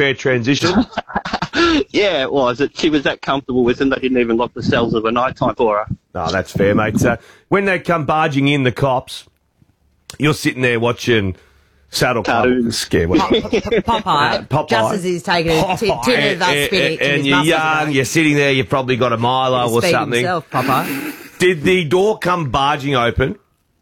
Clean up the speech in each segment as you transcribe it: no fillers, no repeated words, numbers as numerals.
fair transition? Yeah, it was. She was that comfortable with them, they didn't even lock the cells of a night time for her. No, that's fair, mate. So when they come barging in, the cops, you're sitting there watching Saddle Club. Popeye. Just as he's taking a tin of that spinach and you're young, you're sitting there, you've probably got a Milo or something. Himself, Popeye. Did the door come barging open?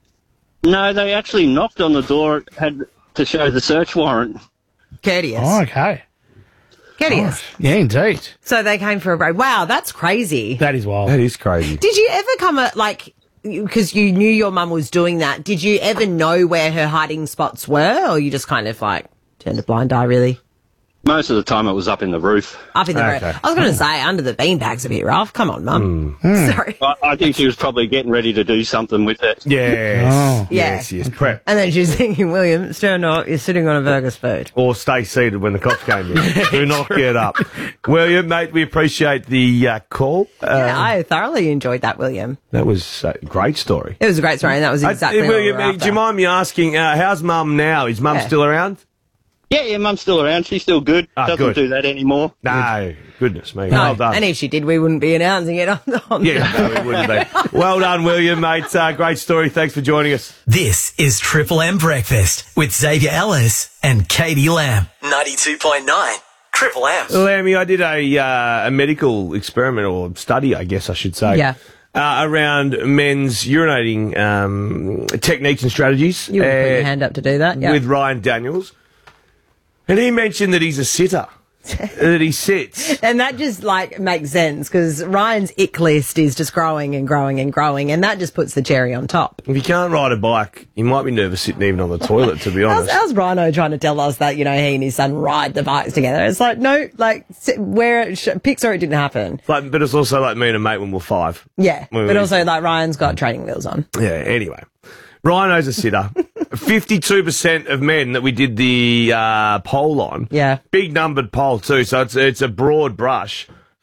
No, they actually knocked on the door, had to show the search warrant. Courteous. Oh, okay. Courteous. Yeah, indeed. So they came for a break. Wow, that's crazy. That is wild. That is crazy. Did you ever come at, like, because you knew your mum was doing that, did you ever know where her hiding spots were, or you just kind of, like, turned a blind eye, really? Most of the time it was up in the roof. Up in the roof. I was going to say, under the beanbag's a bit rough. Come on, Mum. Sorry. I think she was probably getting ready to do something with it. Yes. Oh. Yes, yes. Prep. And then she's thinking, William, stand up, you're sitting on a burger spoon. Or stay seated when the cops came in. Do not get up. William, mate, we appreciate the call. Yeah, I thoroughly enjoyed that, William. That was a great story. It was a great story, and that was exactly what we William, were after. do you mind me asking, how's Mum now? Is Mum still around? Yeah, Mum's still around. She's still good. Doesn't do that anymore. No, goodness me. No, Well done. and if she did, we wouldn't be announcing it on Yeah, no, we wouldn't be. Well done, William, mate. Great story. Thanks for joining us. This is Triple M Breakfast with Xavier Ellis and Katie Lamb. 92.9 Triple M. Lammy, I did a medical experiment or study, I guess I should say. Yeah. Around men's urinating techniques and strategies. You would put your hand up to do that, yeah. With Ryan Daniels. And he mentioned that he's a sitter. That he sits. And that just, like, makes sense, because Ryan's ick list is just growing and growing and growing, and that just puts the cherry on top. If you can't ride a bike, you might be nervous sitting even on the toilet, to be honest. How's Rhino trying to tell us that, he and his son ride the bikes together? It's like, no, like, pics or it didn't happen. But it's also like me and a mate when we're 5. Yeah, but also, like, Ryan's got training wheels on. Yeah, anyway. Rhino's a sitter. 52% of men that we did the poll on. Yeah. Big numbered poll too, so it's a broad brush.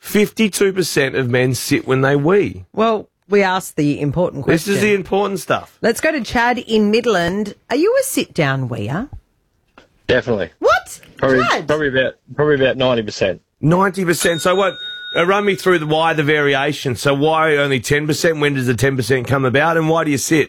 52% of men sit when they wee. Well, we asked the important question. This is the important stuff. Let's go to Chad in Midland. Are you a sit-down weeer? Definitely. What? Probably about 90%. 90%. So what? Run me through why the variation. So why only 10%? When does the 10% come about, and why do you sit?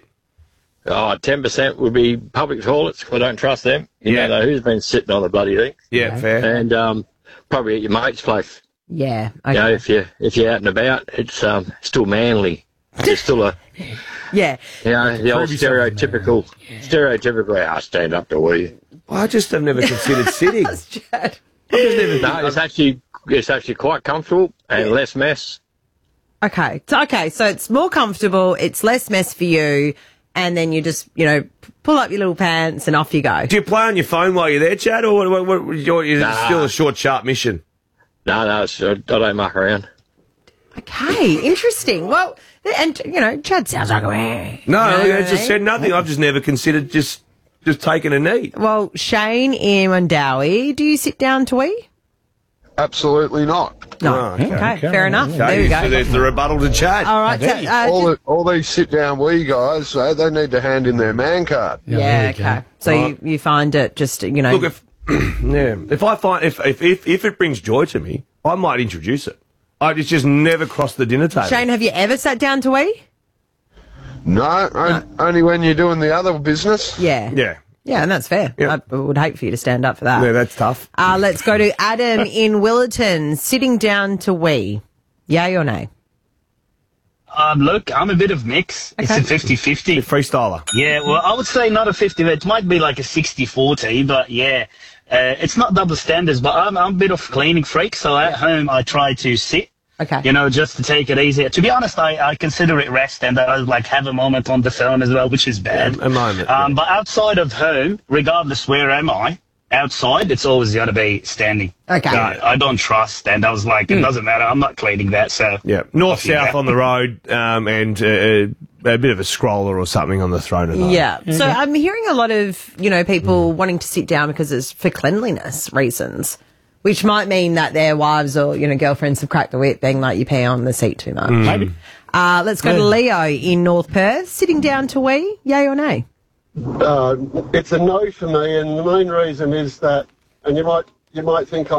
10% would be public toilets. I don't trust them. You don't know who's been sitting on the bloody thing. Yeah, fair. And probably at your mate's place. Yeah. Okay. You know, if you're out and about, it's still manly. It's still a yeah. The old stereotypical. I stand up to wee. I just have never considered sitting. Chad. No, it's actually quite comfortable and less mess. Okay. So it's more comfortable. It's less mess for you. And then you just, pull up your little pants and off you go. Do you play on your phone while you're there, Chad, or is it still a short, sharp mission? No, I don't muck around. Okay, interesting. Well, and, Chad sounds like a... No, I just said nothing. I've just never considered just taking a knee. Well, Shane in Mandawi, do you sit down to wee? Absolutely not. No. Okay, fair enough. There we go. So there's the rebuttal to Chad. All right. All these sit-down wee guys, they need to hand in their man card. Yeah, okay. So you find it just, Look, if I find if it brings joy to me, I might introduce it. It's just never crossed the dinner table. Shane, have you ever sat down to wee? No, only when you're doing the other business. Yeah. Yeah. Yeah, and that's fair. Yep. I would hate for you to stand up for that. Yeah, that's tough. Let's go to Adam in Willerton. Sitting down to wee. Yay or nay? Look, I'm a bit of mix. Okay. It's a 50-50. Freestyler. Yeah, well, I would say not a 50. It might be like a 60-40, but yeah. It's not double standards, but I'm a bit of cleaning freak, so at home I try to sit. Okay. Just to take it easy. To be honest, I consider it rest, and I have a moment on the phone as well, which is bad. Yeah, a moment. But outside of home, regardless where am I, outside, it's always got to be standing. Okay. I don't trust, and I was like, it doesn't matter. I'm not cleaning that, so. Yeah. North-south on the road, and a bit of a scroller or something on the throne of the Yeah. So I'm hearing a lot of, people wanting to sit down because it's for cleanliness reasons. Which might mean that their wives or, girlfriends have cracked the whip, being like, you pee on the seat too much. Maybe. Let's go to Leo in North Perth. Sitting down to wee, yay or nay? It's a no for me, and the main reason is that, and you might think